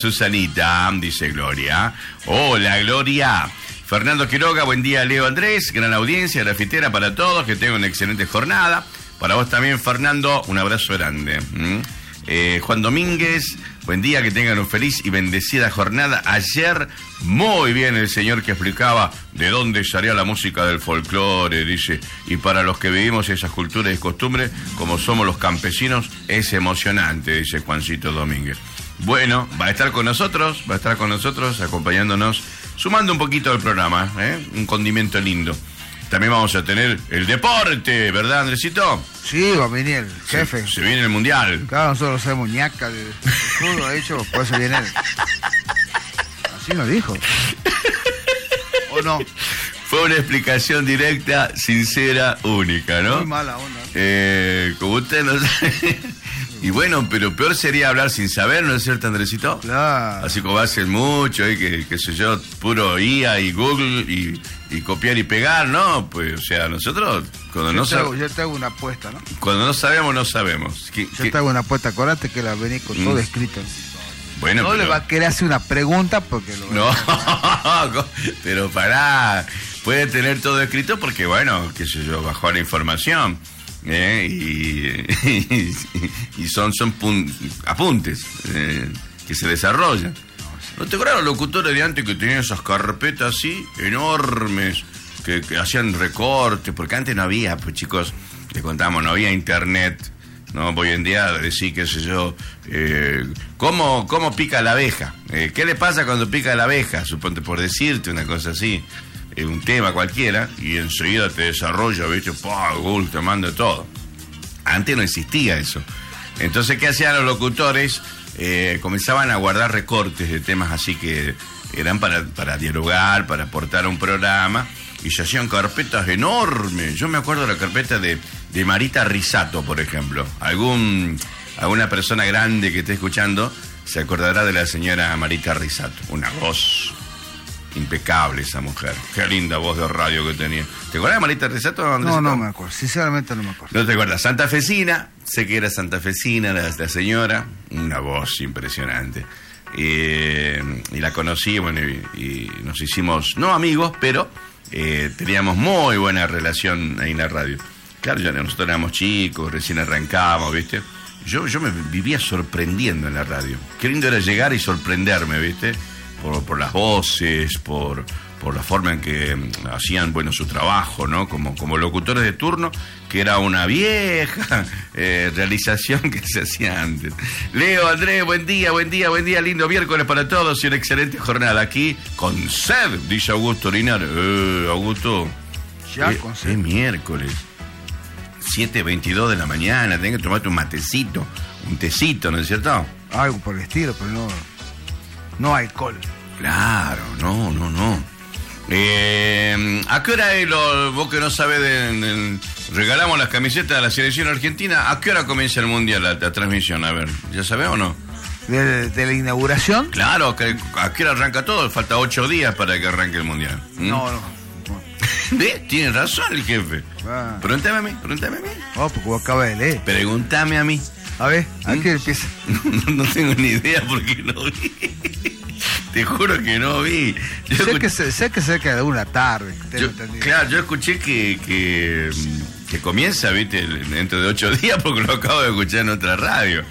Susanita, dice Gloria. Hola, Gloria. Fernando Quiroga, buen día, Leo Andrés. Gran audiencia, grafitera para todos. Que tengan una excelente jornada. Para vos también, Fernando, un abrazo grande. Juan Domínguez, buen día, que tengan una feliz y bendecida jornada. Ayer, muy bien el señor que explicaba de dónde salía la música del folclore, dice, y para los que vivimos esas culturas y costumbres, como somos los campesinos, es emocionante, dice Juancito Domínguez. Bueno, va a estar con nosotros, acompañándonos, sumando un poquito al programa, un condimento lindo. También vamos a tener el deporte, ¿verdad, Andresito? Sí, va a venir el jefe. Se viene el mundial. Claro, nosotros somos ñaca de fútbol, de hecho, por eso viene él. Así nos dijo. ¿O no? Fue una explicación directa, sincera, única, ¿no? Muy mala onda. Como usted no sabe. Y bueno, pero peor sería hablar sin saber, ¿no es cierto, Andresito? Claro. Así como hacen mucho, que sé yo, puro IA y Google y copiar y pegar, ¿no? Pues, o sea, nosotros, cuando no sabemos... Yo te hago una apuesta, ¿no? Cuando no sabemos, no sabemos. Yo te hago una apuesta, acordate que la vení con todo escrito. Bueno, no pero... le va a querer hacer una pregunta porque lo... No, pero pará, puede tener todo escrito porque, bueno, qué sé yo, bajó la información. Y son apuntes que se desarrollan. ¿No te acuerdas los locutores de antes que tenían esas carpetas así enormes que hacían recortes? Porque antes no había, pues chicos, les contamos, no había internet, ¿no? Hoy en día decir, qué sé yo, ¿cómo pica la abeja? ¿Qué le pasa cuando pica la abeja? Suponte, por decirte una cosa así. Un tema cualquiera y enseguida te desarrolla, ¿viste? Google te manda todo. Antes no existía eso. Entonces, ¿qué hacían los locutores? Comenzaban a guardar recortes de temas así que eran para dialogar, para aportar a un programa, y se hacían carpetas enormes. Yo me acuerdo de la carpeta de Marita Risato, por ejemplo. Alguna persona grande que esté escuchando se acordará de la señora Marita Risato. Una voz impecable esa mujer. Qué linda voz de radio que tenía. ¿Te acuerdas de Marita Risato, Andrés? No me acuerdo. Sinceramente no me acuerdo. ¿No te acuerdas? Santafesina. Sé que era santafesina la señora. Una voz impresionante. Y la conocí, bueno, y nos hicimos, no amigos, pero teníamos muy buena relación ahí en la radio. Claro, ya nosotros éramos chicos, recién arrancábamos, ¿viste? Yo me vivía sorprendiendo en la radio. Qué lindo era llegar y sorprenderme, ¿viste? Por las voces, por la forma en que hacían, bueno, su trabajo, ¿no? Como locutores de turno, que era una vieja realización que se hacía antes. Leo, Andrés, buen día, lindo miércoles para todos y una excelente jornada aquí con sed, dice Augusto Linares. Augusto, ya con sed. Es miércoles, 7:22 de la mañana, tenés que tomarte un matecito, un tecito, ¿no es cierto? Algo por el estilo, pero no alcohol. Claro, no. ¿A qué hora es vos que no sabés regalamos las camisetas de la selección argentina? ¿A qué hora comienza el mundial, la transmisión? A ver, ¿ya sabés o no? ¿De la inauguración? Claro, ¿a qué hora arranca todo? Falta 8 días para que arranque el mundial. No. ¿Ves? Tiene razón el jefe. Pregúntame a mí. Porque vos acabas de leer. Pregúntame a mí. A ver, ¿a qué empieza? No tengo ni idea porque no vi. Te juro que no vi. Sé que cerca de una tarde. Claro, yo escuché que comienza, viste, dentro de 8 días porque lo acabo de escuchar en otra radio.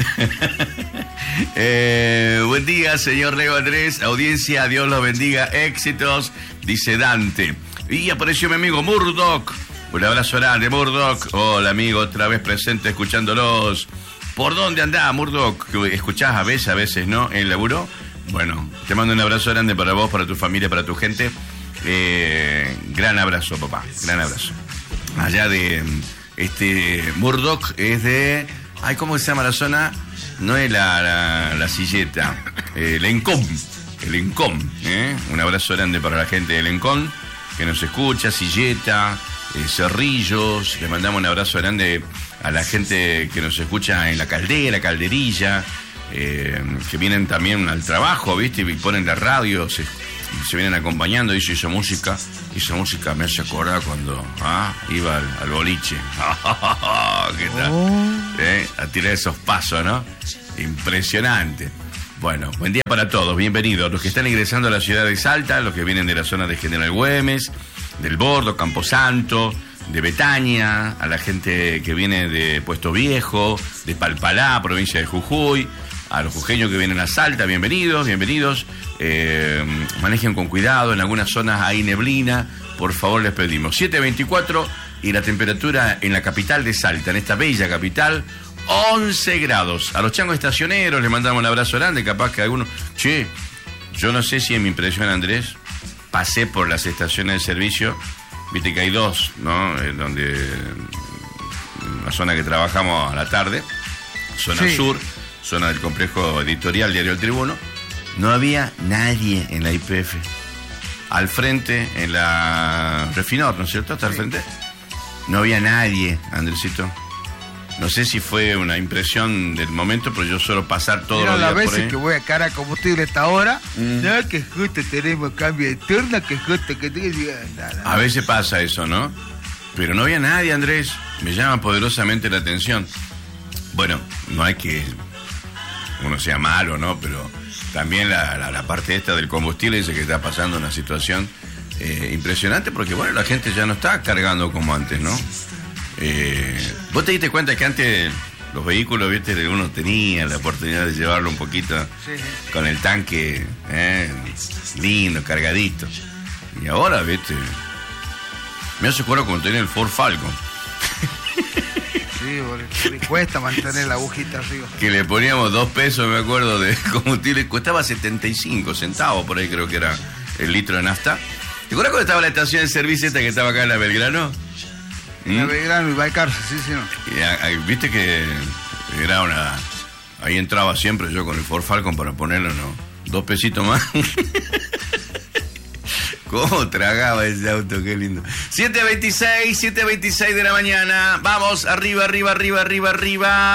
Buen día, señor Leo Andrés. Audiencia, Dios los bendiga. Éxitos, dice Dante. Y apareció mi amigo Murdoch. Un abrazo grande, Murdoch. Hola, amigo, otra vez presente escuchándolos. ¿Por dónde andás, Murdoch? ¿Escuchás a veces no? ¿En el laburo? Bueno, te mando un abrazo grande para vos, para tu familia, para tu gente. Gran abrazo, papá. Gran abrazo. Allá de Murdoch es de... Ay, ¿cómo se llama la zona? No es la Silleta. El Encón. Un abrazo grande para la gente del Encón que nos escucha, Silleta, Cerrillos. Les mandamos un abrazo grande a la gente que nos escucha en la Caldera, Calderilla, que vienen también al trabajo, ¿viste? Y ponen la radio, se vienen acompañando. Dice, esa música me hace acordar cuando iba al boliche. ¿Qué tal? A tirar esos pasos, ¿no? Impresionante. Bueno, buen día para todos, bienvenidos. Los que están ingresando a la ciudad de Salta, los que vienen de la zona de General Güemes, del Bordo, Camposanto, de Betania, a la gente que viene de Puesto Viejo, de Palpalá, provincia de Jujuy, a los jujeños que vienen a Salta, bienvenidos. Manejen con cuidado, en algunas zonas hay neblina, por favor les pedimos. 7:24 y la temperatura en la capital de Salta, en esta bella capital, 11 grados. A los changos estacioneros les mandamos un abrazo grande, capaz que algunos... Che, yo no sé si en mi impresión, Andrés, pasé por las estaciones de servicio, viste que hay dos, ¿no? Donde... la zona que trabajamos a la tarde, zona sur, zona del complejo editorial Diario El Tribuno, no había nadie en la YPF. Al frente, en la Refinor, ¿no es cierto? Hasta al frente. No había nadie, Andresito. No sé si fue una impresión del momento, pero yo suelo pasar todos los días las por ahí. veces que voy a cara a combustible a esta hora, no, que justo tenemos cambio de turno, que justo que... A veces pasa eso, ¿no? Pero no había nadie, Andrés. Me llama poderosamente la atención. Bueno, no hay que uno sea malo, ¿no? Pero también la parte esta del combustible dice que está pasando una situación impresionante, porque bueno, la gente ya no está cargando como antes, ¿no? Vos te diste cuenta que antes los vehículos, viste, uno tenía la oportunidad de llevarlo un poquito con el tanque lindo, cargadito. Y ahora, viste, me hace acuerdo cuando tenía el Ford Falcon. Sí, porque cuesta mantener la agujita arriba. Que le poníamos 2 pesos, me acuerdo, de combustible. Costaba 75 centavos, por ahí creo que era el litro de nafta. ¿Te acuerdas cuando estaba la estación de servicio esta que estaba acá en la Belgrano? La Belgrano y Balcarce, sí, no. Viste que era una... Ahí entraba siempre yo con el Ford Falcon para ponerle, ¿no? 2 pesitos más. ¿Cómo tragaba ese auto? Qué lindo. 7:26 de la mañana. Vamos, arriba.